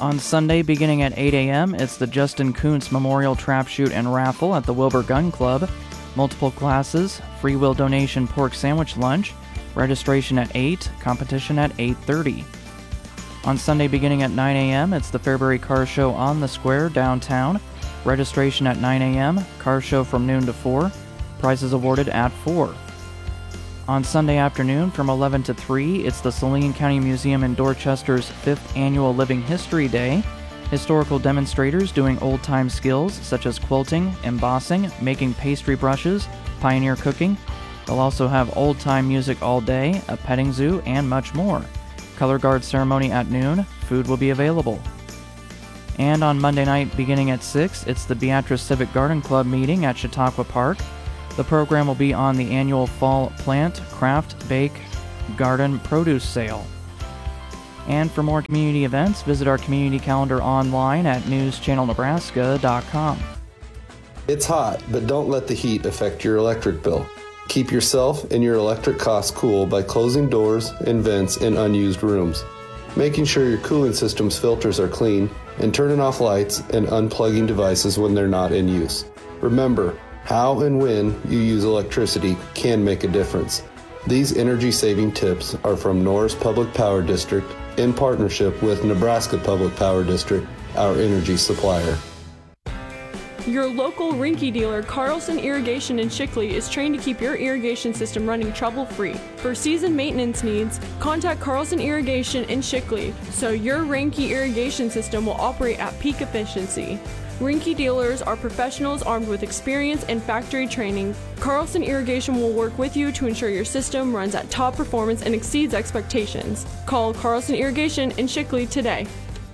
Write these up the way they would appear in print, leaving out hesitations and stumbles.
On Sunday, beginning at 8 a.m., it's the Justin Kuntz Memorial Trap Shoot and Raffle at the Wilbur Gun Club. Multiple classes, free will donation pork sandwich lunch, registration at 8, competition at 8:30. On Sunday, beginning at 9 a.m., it's the Fairbury Car Show on the Square downtown. Registration at 9 a.m., car show from noon to 4, prizes awarded at 4. On Sunday afternoon from 11 to 3, it's the Saline County Museum in Dorchester's 5th Annual Living History Day. Historical demonstrators doing old-time skills such as quilting, embossing, making pastry brushes, pioneer cooking. They'll also have old-time music all day, a petting zoo, and much more. Color guard ceremony at noon. Food will be available. And on Monday night, beginning at 6, it's the Beatrice Civic Garden Club meeting at Chautauqua Park. The program will be on the annual Fall Plant, Craft, Bake, Garden Produce Sale. And for more community events, visit our community calendar online at newschannelnebraska.com. It's hot, but don't let the heat affect your electric bill. Keep yourself and your electric costs cool by closing doors and vents in unused rooms, making sure your cooling system's filters are clean, and turning off lights and unplugging devices when they're not in use. Remember, how and when you use electricity can make a difference. These energy-saving tips are from Norris Public Power District in partnership with Nebraska Public Power District, our energy supplier. Your local Rinky dealer, Carlson Irrigation in Shickley, is trained to keep your irrigation system running trouble-free. For season maintenance needs, contact Carlson Irrigation in Shickley so your Rinky irrigation system will operate at peak efficiency. Rinky dealers are professionals armed with experience and factory training. Carlson Irrigation will work with you to ensure your system runs at top performance and exceeds expectations. Call Carlson Irrigation in Shickley today.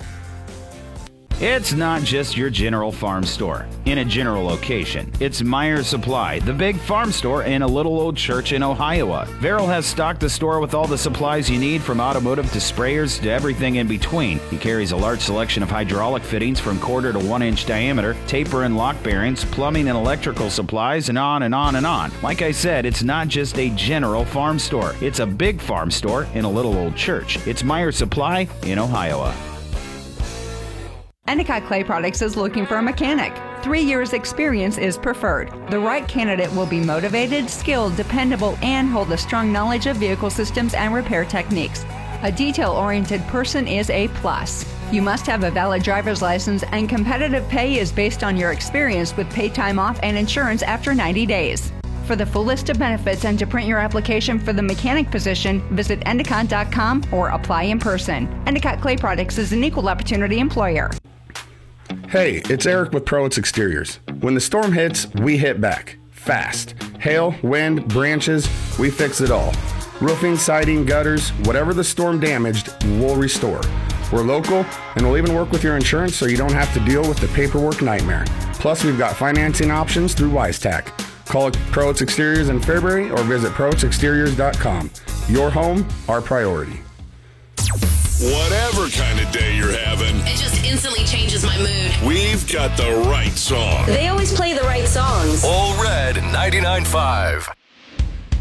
It's not just your general farm store in a general location. It's Meyer Supply, the big farm store in a little old church in Ohio. Verrill has stocked the store with all the supplies you need, from automotive to sprayers to everything in between. He carries a large selection of hydraulic fittings from 1/4 to 1 inch diameter, taper and lock bearings, plumbing and electrical supplies, and on and on and on. Like I said, it's not just a general farm store. It's a big farm store in a little old church. It's Meyer Supply in Ohio. Endicott Clay Products is looking for a mechanic. 3 years experience is preferred. The right candidate will be motivated, skilled, dependable, and hold a strong knowledge of vehicle systems and repair techniques. A detail-oriented person is a plus. You must have a valid driver's license, and competitive pay is based on your experience with paid time off and insurance after 90 days. For the full list of benefits and to print your application for the mechanic position, visit Endicott.com or apply in person. Endicott Clay Products is an equal opportunity employer. Hey, it's Eric with Prowitz Exteriors. When the storm hits, we hit back. Fast. Hail, wind, branches, we fix it all. Roofing, siding, gutters, whatever the storm damaged, we'll restore. We're local, and we'll even work with your insurance so you don't have to deal with the paperwork nightmare. Plus, we've got financing options through WiseTac. Call Prowitz Exteriors in Fairbury or visit ProwitzExteriors.com. Your home, our priority. Whatever kind of day you're having, it just instantly changes my mood. We've got the right song. They always play the right songs. All Red 99.5.